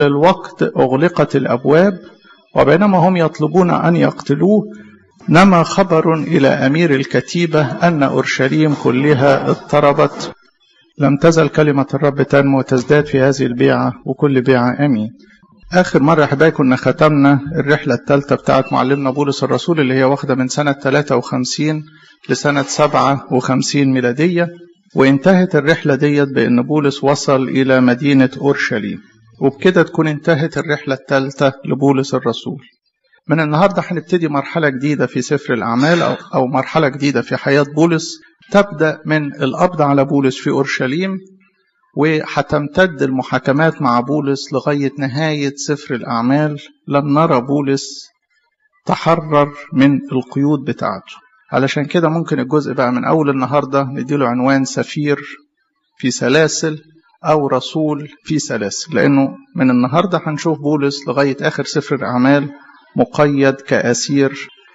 الوقت أغلقت الأبواب، وبينما هم يطلبون أن يقتلوه نما خبر إلى أمير الكتيبة أن أورشليم كلها اضطربت. لم تزل كلمة الرب تنمو وتزداد في هذه البيعة وكل بيعة. آمين. آخر مرة حبايبي كنا ختمنا الرحلة الثالثة بتاعت معلمنا بولس الرسول اللي هي واخدة من سنة 53 لسنة 57 ميلادية، وانتهت الرحلة ديت بأن بولس وصل إلى مدينة أورشليم، وبكده تكون انتهت الرحلة الثالثة لبولس الرسول. من النهاردة هنبتدي مرحلة جديدة في سفر الأعمال أو مرحلة جديدة في حياة بولس، تبدأ من القبض على بولس في أورشليم، وهتمتد المحاكمات مع بولس لغاية نهاية سفر الأعمال. لن نرى بولس تحرر من القيود بتاعته. علشان كده ممكن الجزء بقى من أول النهاردة نديله عنوان سفير في سلاسل أو رسول في سلاسل، لأنه من النهاردة هنشوف بولس لغاية آخر سفر الأعمال مقيد كأسير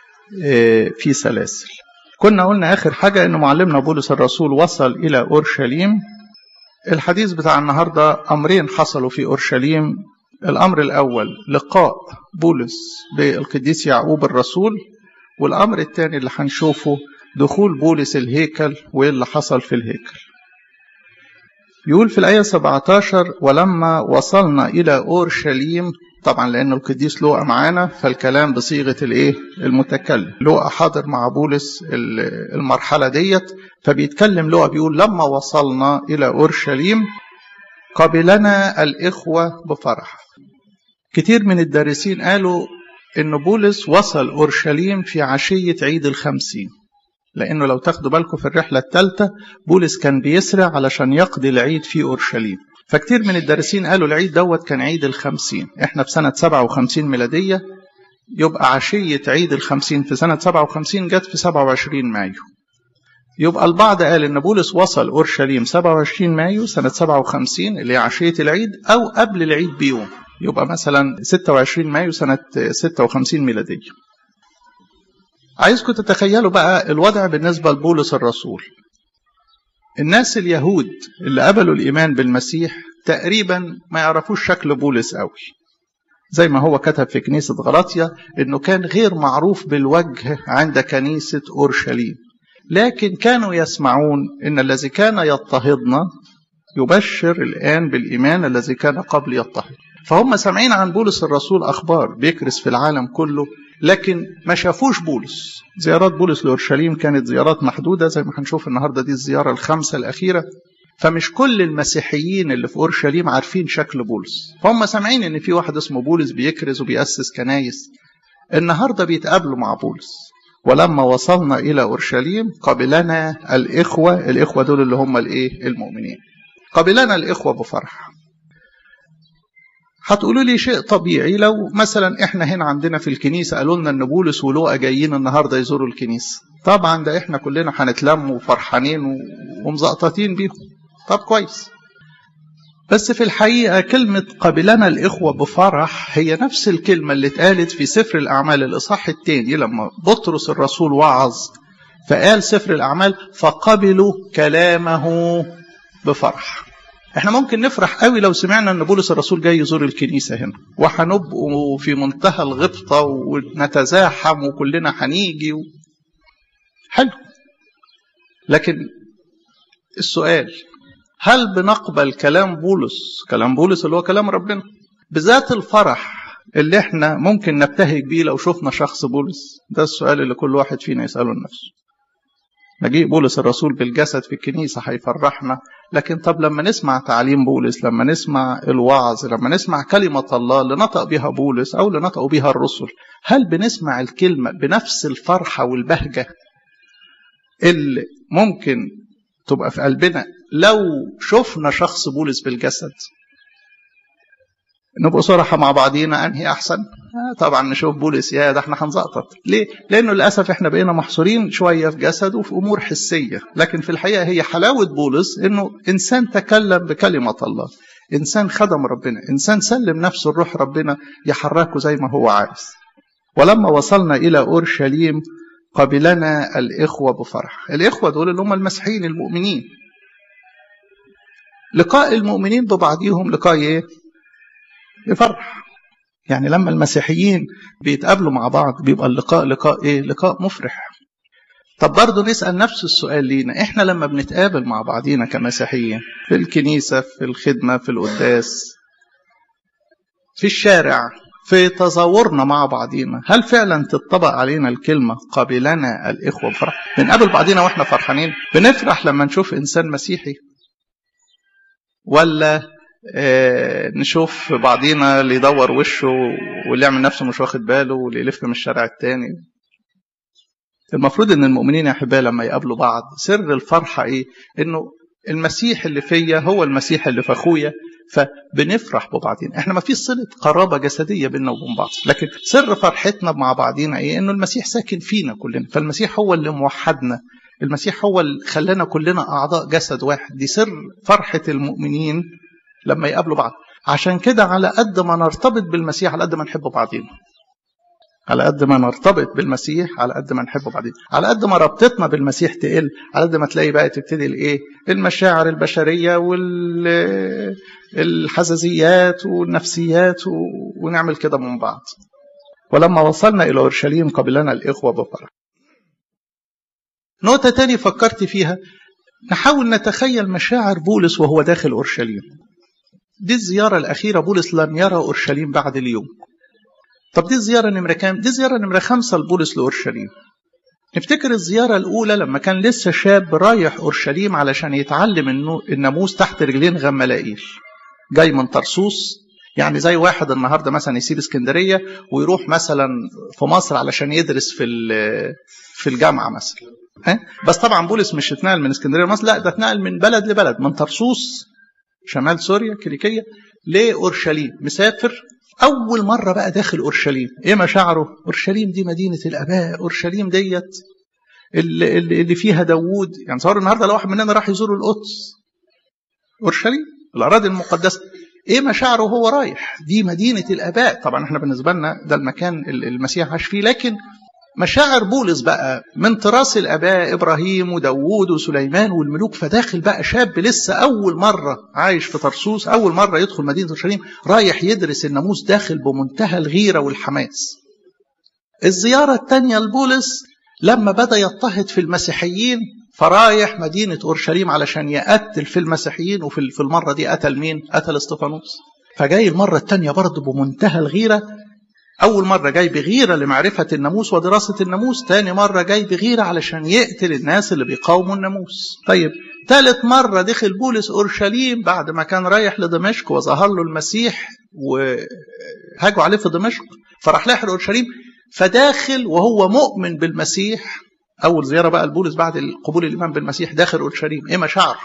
في سلاسل. كنا قلنا آخر حاجة أنه معلمنا بولس الرسول وصل إلى أورشليم. الحديث بتاع النهاردة أمرين حصلوا في أورشليم. الأمر الأول لقاء بولس بالقديس يعقوب الرسول، والأمر الثاني اللي هنشوفه دخول بولس الهيكل وإيه اللي حصل في الهيكل. يقول في الآية 17: ولما وصلنا إلى أورشليم، طبعا لأن القديس لوقا معانا فالكلام بصيغة المتكلم. لوقا حاضر مع بولس المرحلة ديت، فبيتكلم لوقا بيقول: لما وصلنا إلى أورشليم قبلنا الإخوة بفرح. كتير من الدارسين قالوا إن بولس وصل أورشليم في عشية عيد الخمسين، لأنه لو تاخدوا بالكم في الرحلة الثالثة بولس كان بيسرع علشان يقضي العيد في أورشليم. فكتير من الدارسين قالوا العيد دوت كان عيد الخمسين. احنا في سنة 57 ميلادية، يبقى عشية عيد الخمسين في سنة 57 جت في 27 مايو. يبقى البعض قال إن بولس وصل أورشليم 27 مايو سنة 57 اللي هي عشية العيد، أو قبل العيد بيوم، يبقى مثلا 26 مايو سنة 56 ميلادية. عايزكم تتخيلوا بقى الوضع بالنسبة لبولس الرسول. الناس اليهود اللي قبلوا الإيمان بالمسيح تقريبا ما يعرفوش شكل بولس قوي، زي ما هو كتب في كنيسة غلاطيا إنه كان غير معروف بالوجه عند كنيسة أورشليم، لكن كانوا يسمعون إن الذي كان يضطهدنا يبشر الآن بالإيمان الذي كان قبل يضطهد. فهم سامعين عن بولس الرسول أخبار بيكرس في العالم كله، لكن ما شافوش بولس. زيارات بولس لأورشليم كانت زيارات محدودة، زي ما هنشوف النهاردة دي الزيارة الخامسة الأخيرة. فمش كل المسيحيين اللي في أورشليم عارفين شكل بولس، فهم سامعين إن في واحد اسمه بولس بيكرز وبيأسس كنايس. النهاردة بيتقابلوا مع بولس. ولما وصلنا إلى أورشليم قبلنا الإخوة دول اللي هم المؤمنين. قبلنا الإخوة بفرح. هتقولوا لي شيء طبيعي لو مثلا احنا هنا عندنا في الكنيسة قالوا لنا ان بولس ولوقا جايين النهاردة يزوروا الكنيسة. طبعا ده احنا كلنا هنتلم وفرحانين ومزقططين بيهم. طب كويس. بس في الحقيقة كلمة قبلنا الإخوة بفرح هي نفس الكلمة اللي اتقالت في سفر الأعمال الإصحاح الثاني لما بطرس الرسول وعظ، فقال سفر الأعمال: فقبلوا كلامه بفرح. احنا ممكن نفرح قوي لو سمعنا ان بولس الرسول جاي يزور الكنيسة هنا، وهنبقوا في منتهى الغبطة ونتزاحم وكلنا هنيجي حلو. لكن السؤال: هل بنقبل كلام بولس اللي هو كلام ربنا بذات الفرح اللي احنا ممكن نبتهج بيه لو شفنا شخص بولس؟ ده السؤال اللي كل واحد فينا يسأله لنفسه. مجيء بولس الرسول بالجسد في الكنيسة هيفرحنا، لكن طب لما نسمع تعليم بولس، لما نسمع الوعظ، لما نسمع كلمة الله اللي نطق بها بولس أو اللي نطقوا بها الرسل، هل بنسمع الكلمة بنفس الفرحة والبهجة اللي ممكن تبقى في قلبنا لو شفنا شخص بولس بالجسد؟ نبقى صراحة مع بعضينا، أنهي أحسن؟ طبعا نشوف بولس، يا ده احنا هنزقطط. ليه؟ لأنه للأسف احنا بقينا محصورين شوية في جسد وفي أمور حسية، لكن في الحقيقة هي حلاوة بولس إنه إنسان تكلم بكلمة الله، إنسان خدم ربنا، إنسان سلم نفسه الروح ربنا يحركه زي ما هو عايز. ولما وصلنا إلى أورشليم قبلنا الإخوة بفرح. الإخوة دول اللي هم المسيحيين المؤمنين. لقاء المؤمنين ببعضهم لقاء إيه؟ يفرح. يعني لما المسيحيين بيتقابلوا مع بعض بيبقى اللقاء لقاء ايه؟ لقاء مفرح. طب برضه نسأل نفس السؤال لينا، احنا لما بنتقابل مع بعضينا كمسيحيين في الكنيسة، في الخدمة، في القداس، في الشارع، في تزاورنا مع بعضينا، هل فعلا تطبق علينا الكلمة قابلنا الإخوة بفرح؟ بنقابل بعضينا واحنا فرحانين؟ بنفرح لما نشوف إنسان مسيحي؟ ولا نشوف بعضينا اللي يدور وشه واللي يعمل نفسه مش واخد باله واللي يلف من الشارع التاني؟ المفروض ان المؤمنين يا احبائي لما يقابلوا بعض سر الفرحة ايه؟ انه المسيح اللي فيا هو المسيح اللي في اخويا، فبنفرح ببعضينا. احنا ما فيش صلة قرابة جسدية بيننا وبين بعض، لكن سر فرحتنا مع بعضينا ايه؟ انه المسيح ساكن فينا كلنا، فالمسيح هو اللي موحدنا، المسيح هو اللي خلانا كلنا اعضاء جسد واحد. دي سر فرحة المؤمنين لما يقابلوا بعض. عشان كده على قد ما نرتبط بالمسيح على قد ما نحب بعضينا، على قد ما نرتبط بالمسيح على قد ما نحب بعضين، على قد ما ربطتنا بالمسيح تقل على قد ما تلاقي بقى تبتدي الايه؟ المشاعر البشريه والحزازيات والنفسيات ونعمل كده من بعض. ولما وصلنا الى اورشليم قبلنا الاخوه بفرح. نقطه تاني فكرت فيها، نحاول نتخيل مشاعر بولس وهو داخل اورشليم. دي الزياره الاخيره، بولس لم يرى اورشليم بعد اليوم. طب دي الزيارة نمرة كام؟ دي زيارة نمرة 5 لبولس لأورشليم. نفتكر الزيارة الأولى لما كان لسه شاب رايح أورشليم علشان يتعلم الناموس تحت رجلين غملائيل، جاي من طرسوس. يعني زي واحد النهاردة مثلا يسيب اسكندرية ويروح مثلا في مصر علشان يدرس في الجامعة مثلا. بس طبعا بولس مش اتنقل من اسكندرية لمصر، لا ده اتنقل من بلد لبلد، من طرسوس شمال سوريا كيليكية لأورشليم، مسافر. أول مرة بقى داخل أورشليم، إيه مشاعره؟ أورشليم دي مدينة الآباء، أورشليم ديت اللي فيها داوود. يعني صار النهاردة لو واحد مننا راح يزور القدس، أورشليم الأراضي المقدسة، إيه مشاعره وهو رايح؟ دي مدينة الآباء. طبعا إحنا بالنسبة لنا ده المكان المسيح عاش فيه، لكن مشاعر بولس بقى من تراث الآباء إبراهيم وداوود وسليمان والملوك، فداخل بقى شاب لسه أول مرة عايش في طرسوس، أول مرة يدخل مدينة أورشليم، رايح يدرس الناموس، داخل بمنتهى الغيرة والحماس. الزيارة الثانية لبولس لما بدأ يضطهد في المسيحيين، فرايح مدينة أورشليم علشان يقتل في المسيحيين، وفي المرة دي قتل مين؟ قتل استفانوس. فجاي المرة الثانية برضه بمنتهى الغيرة. أول مرة جاي بغيرة لمعرفة الناموس ودراسة الناموس، تاني مرة جاي بغيرة علشان يقتل الناس اللي بيقاوموا الناموس. طيب ثالث مرة دخل بولس أورشليم بعد ما كان رايح لدمشق وظهر له المسيح وهاجوا عليه في دمشق، فراح لاحق أورشليم، فداخل وهو مؤمن بالمسيح. أول زيارة بقى لبولس بعد قبول الإيمان بالمسيح داخل أورشليم، إيه مشاعر؟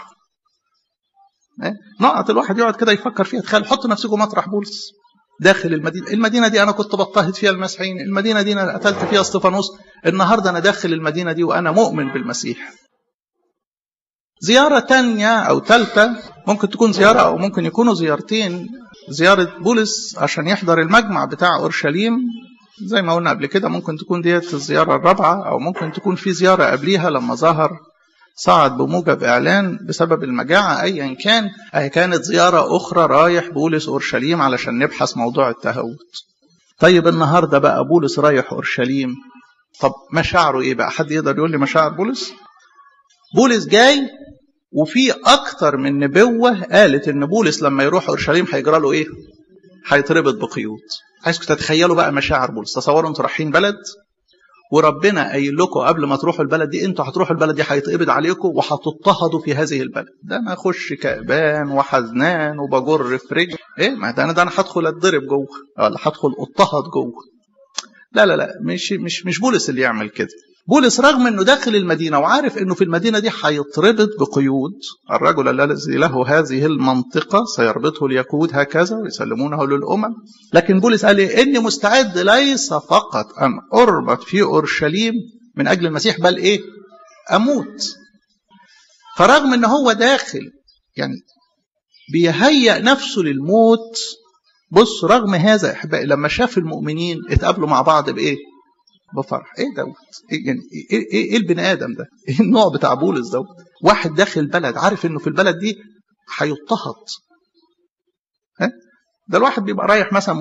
نقط الواحد يقعد كده يفكر فيها. تخيل، حط نفسكم مطرح بولس داخل المدينة دي أنا كنت بضطهد فيها المسيحيين، المدينة دي أنا قتلت فيها استفانوس، النهاردة أنا داخل المدينة دي وأنا مؤمن بالمسيح. زيارة تانية أو ثالثة ممكن تكون زيارة أو ممكن يكونوا زيارتين. زيارة بولس عشان يحضر المجمع بتاع أورشليم زي ما قلنا قبل كده، ممكن تكون ديت الزيارة الرابعة، أو ممكن تكون في زيارة قبليها لما ظهر صعد بموجب إعلان بسبب المجاعة. أيا كان، كانت زيارة أخرى رايح بولس أورشليم علشان نبحث موضوع التهوت. طيب النهاردة بقى بولس رايح أورشليم، طب مشاعره إيه بقى؟ حد يقدر يقول لي مشاعر بولس؟ بولس جاي وفي أكتر من نبوة قالت إن بولس لما يروح أورشليم هيجرى له إيه؟ هيتربط بقيود. عايزكم تتخيلوا بقى مشاعر بولس. تصوروا انتوا رايحين بلد وربنا قايل لكم قبل ما تروحوا البلد دي انتوا هتروحوا البلد دي هيتقبض عليكم وهتضطهدوا في هذه البلد. ده انا اخش كأبان وحزنان وبجر في رجل، ايه ما ده انا هدخل اتضرب جوه ولا هدخل اضطهد جوه. لا لا لا، مش بولس اللي يعمل كده. بولس رغم انه داخل المدينه وعارف انه في المدينه دي هيتربط بقيود، الرجل الذي له هذه المنطقه سيربطه اليهود هكذا ويسلمونه للامم، لكن بولس قال ايه؟ اني مستعد ليس فقط ان اربط في اورشليم من اجل المسيح، بل ايه؟ اموت. فرغم ان هو داخل يعني بيهيئ نفسه للموت، بص رغم هذا يا احبائي لما شاف المؤمنين اتقابلوا مع بعض بايه؟ بفرح. ايه دوت؟ يعني ايه البني ادم ده؟ ايه النوع بتاع بولس دوت؟ واحد داخل بلد عارف انه في البلد دي هيضطهد، ده الواحد بيبقى رايح مثلا